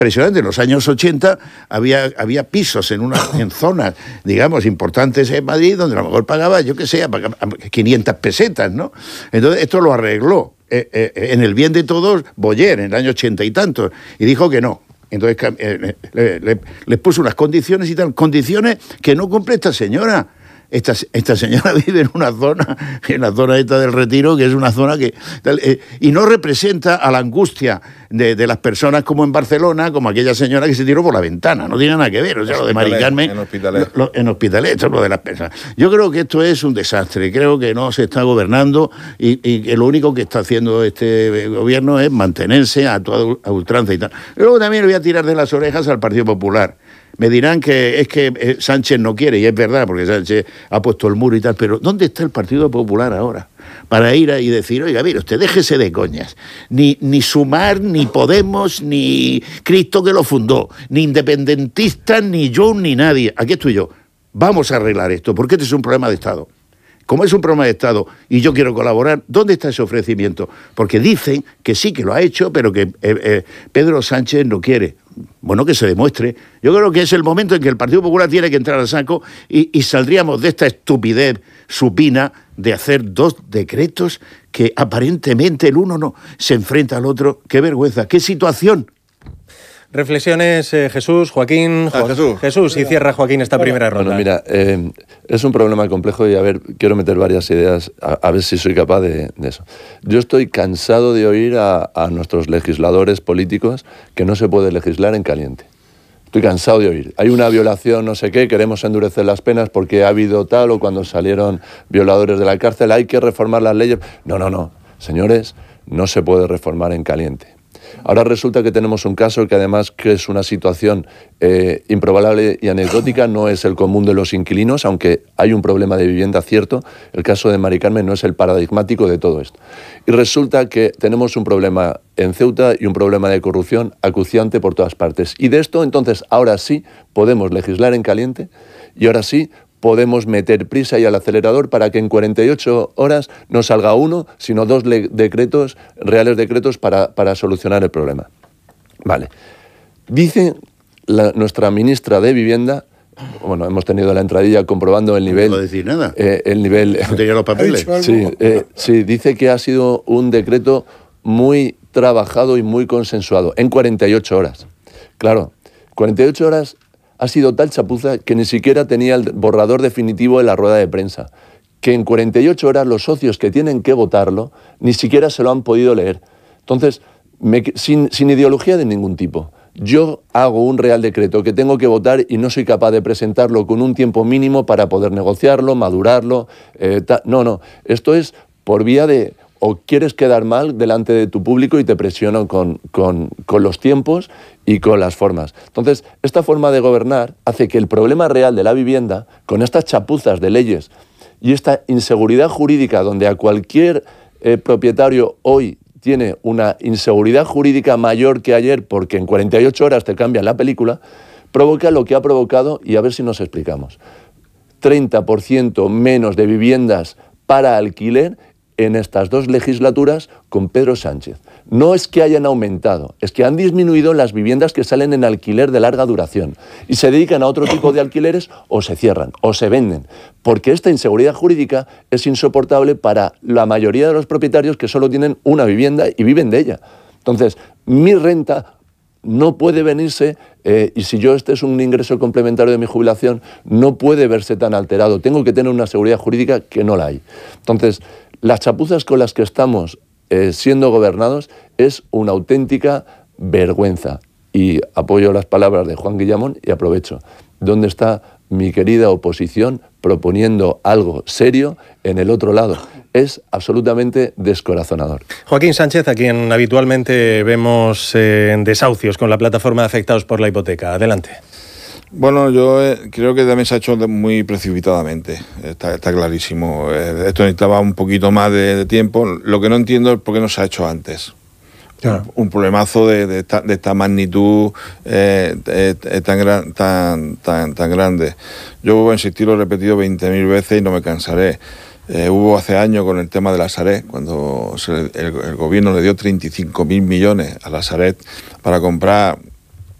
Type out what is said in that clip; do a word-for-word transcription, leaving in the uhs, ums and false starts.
impresionante. En los años ochenta había, había pisos en, una, en zonas, digamos, importantes en Madrid, donde a lo mejor pagaba, yo qué sé, quinientas pesetas, ¿no? Entonces, esto lo arregló eh, eh, en el bien de todos Boyer, en el año ochenta y tantos, y dijo que no. Entonces eh, le, le, le puso unas condiciones y tal, condiciones que no cumple esta señora. Esta, esta señora vive en una zona, en la zona esta del Retiro, que es una zona que... Eh, y no representa a la angustia de, de las personas como en Barcelona, como aquella señora que se tiró por la ventana. No tiene nada que ver. O sea, lo de Mari Carmen... En Hospitalet. Lo, lo, en Hospitalet, esto es lo de las personas. Yo creo que esto es un desastre. Creo que no se está gobernando y, y que lo único que está haciendo este gobierno es mantenerse a toda a ultranza y tal. Luego también le voy a tirar de las orejas al Partido Popular. Me dirán que es que eh, Sánchez no quiere, y es verdad, porque Sánchez ha puesto el muro y tal, pero ¿dónde está el Partido Popular ahora? Para ir ahí y decir, oiga, mire, usted déjese de coñas. Ni, ni Sumar, ni Podemos, ni Cristo que lo fundó, ni independentistas, ni yo, ni nadie. Aquí estoy yo. Vamos a arreglar esto, porque este es un problema de Estado. Como es un problema de Estado y yo quiero colaborar, ¿dónde está ese ofrecimiento? Porque dicen que sí que lo ha hecho, pero que eh, eh, Pedro Sánchez no quiere. Bueno, que se demuestre. Yo creo que es el momento en que el Partido Popular tiene que entrar al saco y, y saldríamos de esta estupidez supina de hacer dos decretos que aparentemente el uno no se enfrenta al otro. ¡Qué vergüenza! ¡Qué situación! Reflexiones, eh, Jesús, Joaquín... Ah, Jesús. Jesús, y cierra Joaquín esta primera ronda. Bueno, mira, eh, es un problema complejo y a ver, quiero meter varias ideas, a, a ver si soy capaz de, de eso. Yo estoy cansado de oír a, a nuestros legisladores políticos que no se puede legislar en caliente. Estoy cansado de oír. Hay una violación, no sé qué, queremos endurecer las penas porque ha habido tal o cuando salieron violadores de la cárcel, hay que reformar las leyes. No, no, no. Señores, no se puede reformar en caliente. Ahora resulta que tenemos un caso que además que es una situación eh, improbable y anecdótica, no es el común de los inquilinos, aunque hay un problema de vivienda cierto, el caso de Mari Carmen no es el paradigmático de todo esto. Y resulta que tenemos un problema en Ceuta y un problema de corrupción acuciante por todas partes. Y de esto entonces ahora sí podemos legislar en caliente y ahora sí podemos meter prisa y al acelerador para que en cuarenta y ocho horas no salga uno, sino dos le- decretos, reales decretos para, para solucionar el problema. Vale. Dice la, nuestra ministra de Vivienda, bueno, hemos tenido la entradilla comprobando el nivel... No puedo decir nada. Eh, el nivel... No tenía los papeles. Sí, eh, sí, dice que ha sido un decreto muy trabajado y muy consensuado, en cuarenta y ocho horas. Claro, cuarenta y ocho horas... ha sido tal chapuza que ni siquiera tenía el borrador definitivo en la rueda de prensa, que en cuarenta y ocho horas los socios que tienen que votarlo ni siquiera se lo han podido leer. Entonces, me, sin, sin ideología de ningún tipo, yo hago un real decreto que tengo que votar y no soy capaz de presentarlo con un tiempo mínimo para poder negociarlo, madurarlo. Eh, ta, no, no, esto es por vía de... o quieres quedar mal delante de tu público y te presionan con, con, con los tiempos y con las formas. Entonces, esta forma de gobernar hace que el problema real de la vivienda, con estas chapuzas de leyes y esta inseguridad jurídica, donde a cualquier eh, propietario hoy tiene una inseguridad jurídica mayor que ayer porque en cuarenta y ocho horas te cambian la película, provoca lo que ha provocado, y a ver si nos explicamos. treinta por ciento menos de viviendas para alquiler en estas dos legislaturas con Pedro Sánchez. No es que hayan aumentado, es que han disminuido las viviendas que salen en alquiler de larga duración y se dedican a otro tipo de alquileres o se cierran o se venden, porque esta inseguridad jurídica es insoportable para la mayoría de los propietarios que solo tienen una vivienda y viven de ella. Entonces, mi renta no puede venirse, eh, y si yo este es un ingreso complementario de mi jubilación, no puede verse tan alterado. Tengo que tener una seguridad jurídica que no la hay. Entonces, las chapuzas con las que estamos eh, siendo gobernados es una auténtica vergüenza. Y apoyo las palabras de Juan Guillamón y aprovecho. ¿Dónde está mi querida oposición proponiendo algo serio en el otro lado? Es absolutamente descorazonador. Joaquín Sánchez, a quien habitualmente vemos eh, en desahucios con la plataforma de afectados por la hipoteca. Adelante. Bueno, yo eh, creo que también se ha hecho muy precipitadamente, está, está clarísimo. Eh, esto necesitaba un poquito más de, de tiempo. Lo que no entiendo es por qué no se ha hecho antes. Claro. Un, un problemazo de, de, esta, de esta magnitud eh, eh, tan, gran, tan, tan, tan grande. Yo vuelvo a insistir, lo he repetido veinte mil veces y no me cansaré. Eh, hubo hace años con el tema de la Sareb, cuando se, el, el gobierno le dio treinta y cinco mil millones a la Sareb para comprar